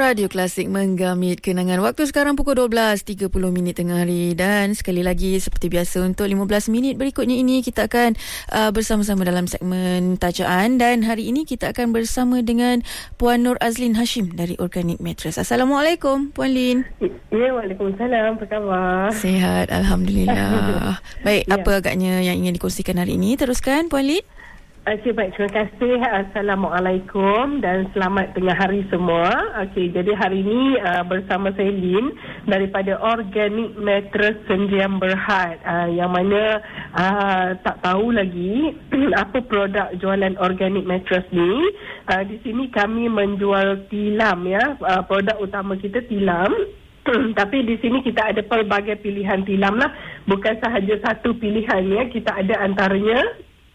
Radio Klasik menggamit kenangan waktu sekarang pukul 12.30 tengah hari, dan sekali lagi seperti biasa untuk 15 minit berikutnya ini kita akan bersama-sama dalam segmen tajaan, dan hari ini kita akan bersama dengan Puan Nur Azlin Hashim dari Organic Mattress. Assalamualaikum Puan Lin. Ya, waalaikumsalam. Apa khabar? Sihat, Alhamdulillah. Baik, Ya. apa agaknya yang ingin dikongsikan hari ini? Teruskan Puan Lin. Okey, baik. Terima kasih. Assalamualaikum dan selamat tengah hari semua. Okey, jadi hari ini bersama saya Lin daripada Organic Mattress Sdn Bhd, yang mana tak tahu lagi apa produk jualan Organic Mattress ni. Di sini kami menjual tilam, ya. Produk utama kita tilam. Tapi di sini kita ada pelbagai pilihan tilam lah. Bukan sahaja satu pilihan, ya. Kita ada antaranya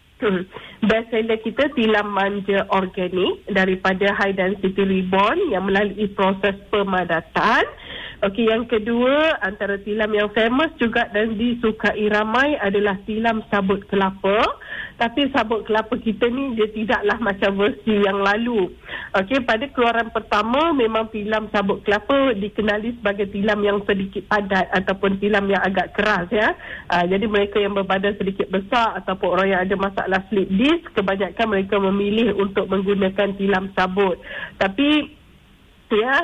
best seller kita tilam manja organik daripada High Density Ribbon yang melalui proses pemadatan. Okey, yang kedua antara tilam yang famous juga dan disukai ramai adalah tilam sabut kelapa. Tapi sabut kelapa kita ni dia tidaklah macam versi yang lalu. Okey, pada keluaran pertama memang tilam sabut kelapa dikenali sebagai tilam yang sedikit padat ataupun tilam yang agak keras, ya. Jadi mereka yang berbadan sedikit besar ataupun orang yang ada masalah slip disc, kebanyakan mereka memilih untuk menggunakan tilam sabut. Tapi ya,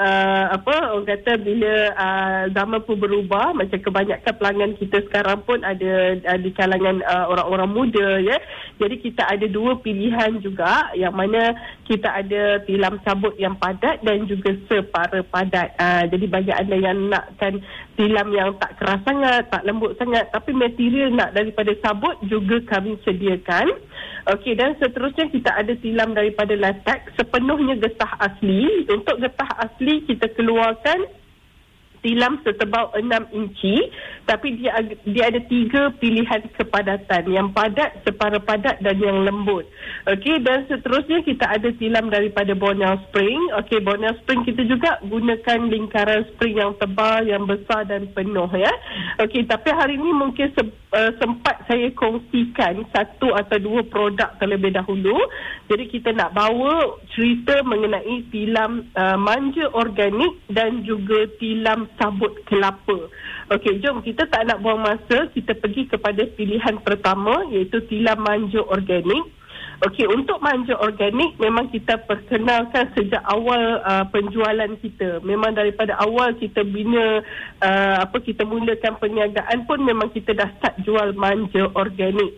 orang kata bila zaman pun berubah, macam kebanyakan pelanggan kita sekarang pun ada di kalangan orang-orang muda, ya. Jadi kita ada dua pilihan juga, yang mana kita ada tilam sabut yang padat dan juga separa padat. Jadi bagi anda yang nakkan tilam yang tak keras sangat, tak lembut sangat, tapi material nak daripada sabut juga kami sediakan. Okey, dan seterusnya kita ada tilam daripada latex sepenuhnya getah asli. Untuk getah asli kita keluarkan tilam setebal 6 inci, tapi dia ada 3 pilihan kepadatan, yang padat, separa padat dan yang lembut. Okey, dan seterusnya kita ada tilam daripada Borneo Spring. Okey, Borneo Spring kita juga gunakan lingkaran spring yang tebal, yang besar dan penuh, ya. Okey, tapi hari ini mungkin sempat saya kongsikan satu atau dua produk terlebih dahulu. Jadi kita nak bawa cerita mengenai tilam manja organik dan juga tilam sabut kelapa. Okey, jom kita tak nak buang masa, kita pergi kepada pilihan pertama, iaitu tilam manja organik. Okey, untuk manja organik memang kita perkenalkan sejak awal penjualan kita. Memang daripada awal kita bina kita mulakan perniagaan pun memang kita dah start jual manja organik.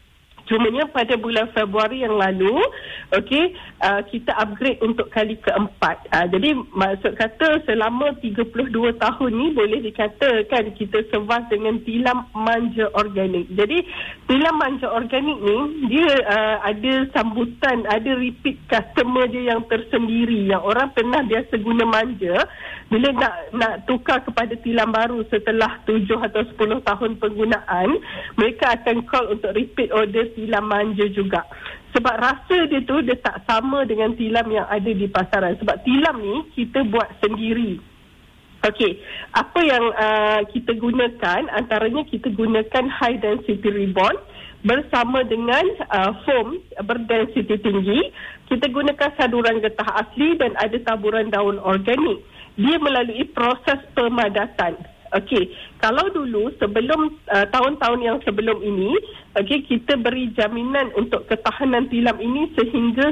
Cumanya pada bulan Februari yang lalu, okey, kita upgrade untuk kali keempat. Jadi maksud kata selama 32 tahun ni boleh dikatakan kita survive dengan tilam manja organik. Jadi tilam manja organik ni dia ada sambutan, ada repeat customer dia yang tersendiri, yang orang pernah biasa guna manja, bila nak tukar kepada tilam baru setelah 7 atau 10 tahun penggunaan, mereka akan call untuk repeat order tilam manja juga. Sebab rasa dia tu dia tak sama dengan tilam yang ada di pasaran. Sebab tilam ni kita buat sendiri. Okey, apa yang kita gunakan, antaranya kita gunakan high density ribbon bersama dengan foam berdensity tinggi. Kita gunakan saduran getah asli dan ada taburan daun organik. Dia melalui proses pemadatan. Okey, kalau dulu sebelum tahun-tahun yang sebelum ini, okey, kita beri jaminan untuk ketahanan tilam ini sehingga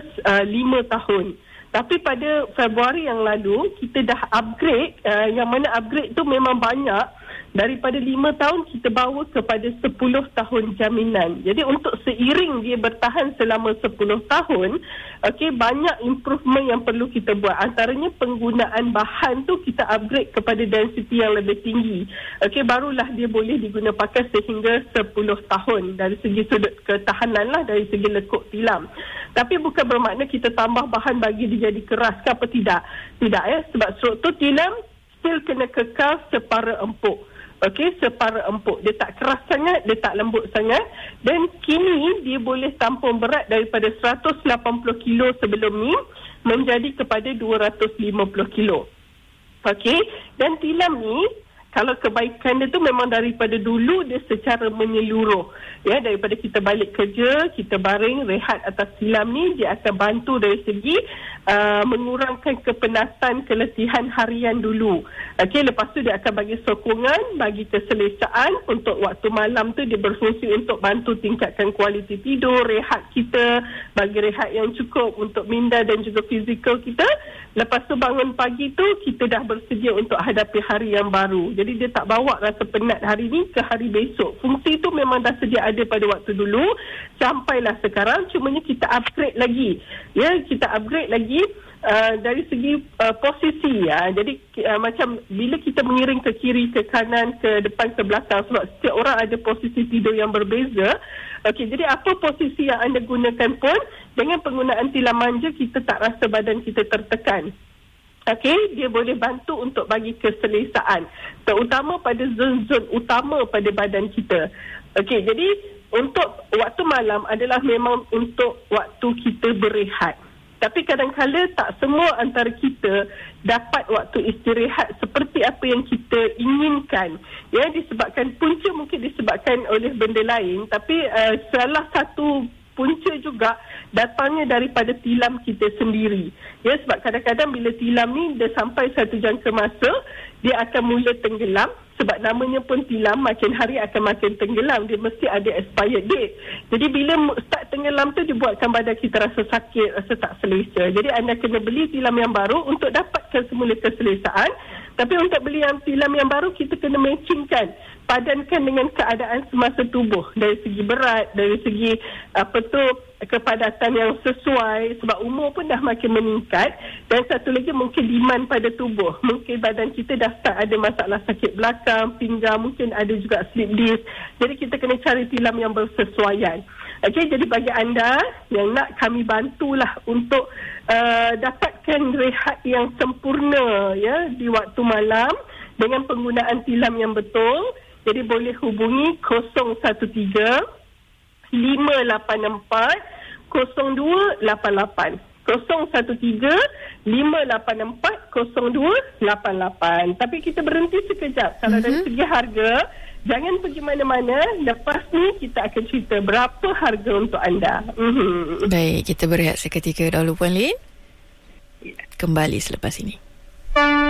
5 tahun. Tapi pada Februari yang lalu kita dah upgrade, yang mana upgrade tu memang banyak. Daripada 5 tahun kita bawa kepada 10 tahun jaminan. Jadi untuk seiring dia bertahan selama 10 tahun, okey, banyak improvement yang perlu kita buat. Antaranya penggunaan bahan tu kita upgrade kepada density yang lebih tinggi. Okey, barulah dia boleh diguna pakai sehingga 10 tahun dari segi sudut ketahanan lah, dari segi lekuk tilam. Tapi bukan bermakna kita tambah bahan bagi dia jadi keras ke apa, tidak. Tidak, ya. Sebab struktur tilam still kena kekal separa empuk. Okey, separa empuk. Dia tak keras sangat, dia tak lembut sangat. Dan kini dia boleh tampung berat daripada 180 kilo sebelum ni menjadi kepada 250 kilo. Okey, dan tilam ni kalau kebaikan dia tu memang daripada dulu dia secara menyeluruh. Ya, daripada kita balik kerja, kita baring, rehat atas tilam ni, dia akan bantu dari segi mengurangkan kepenatan, keletihan harian dulu. Okey, lepas tu dia akan bagi sokongan, bagi keselesaan untuk waktu malam tu dia berfungsi untuk bantu tingkatkan kualiti tidur, rehat kita, bagi rehat yang cukup untuk minda dan juga fizikal kita. Lepas tu bangun pagi tu kita dah bersedia untuk hadapi hari yang baru. Jadi dia tak bawa rasa penat hari ni ke hari besok. Fungsi tu memang dah sedia ada pada waktu dulu, sampailah sekarang, cumanya kita upgrade lagi. Ya, kita upgrade lagi dari segi posisi. Jadi macam bila kita mengiring ke kiri, ke kanan, ke depan, ke belakang, sebab setiap orang ada posisi tidur yang berbeza. Okey, jadi apa posisi yang anda gunakan pun, dengan penggunaan tilam manja kita tak rasa badan kita tertekan. Okey, dia boleh bantu untuk bagi keselesaan, terutama pada zon-zon utama pada badan kita. Okey, jadi untuk waktu malam adalah memang untuk waktu kita berehat. Tapi kadang-kadang tak semua antara kita dapat waktu istirahat seperti apa yang kita inginkan. Ya, disebabkan punca mungkin disebabkan oleh benda lain, tapi salah satu punca juga datangnya daripada tilam kita sendiri. Ya, sebab kadang-kadang bila tilam ni dah sampai satu jangka masa, dia akan mula tenggelam. Sebab namanya pun tilam, makin hari akan makin tenggelam. Dia mesti ada expired date. Jadi bila start tenggelam tu, dia buatkan badan kita rasa sakit, rasa tak selesa. Jadi anda kena beli tilam yang baru untuk dapatkan semula keselesaan. Tapi untuk beli tilam yang baru, kita kena matchingkan, padankan dengan keadaan semasa tubuh. Dari segi berat, dari segi kepadatan yang sesuai. Sebab umur pun dah makin meningkat. Dan satu lagi mungkin demand pada tubuh. Mungkin badan kita dah start ada masalah sakit belakang, pinggang, mungkin ada juga slip disc. Jadi kita kena cari tilam yang bersesuaian. Okey, jadi bagi anda yang nak kami bantulah untuk dapatkan rehat yang sempurna ya di waktu malam dengan penggunaan tilam yang betul. Jadi boleh hubungi 013 584 0288. 013 584 0288. Tapi kita berhenti sekejap. Kalau dari segi harga, jangan pergi mana-mana. Lepas ni kita akan cerita berapa harga untuk anda. Baik, kita berehat seketika dahulu Puan Lin. Kembali selepas ini.